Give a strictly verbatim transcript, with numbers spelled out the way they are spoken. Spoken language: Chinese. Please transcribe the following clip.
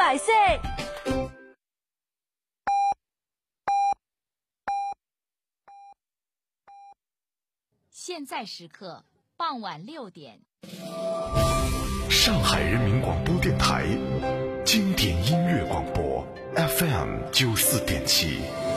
百岁。 现在时刻傍晚六点， 上海人民广播电台经典音乐广播 F M 九四点七。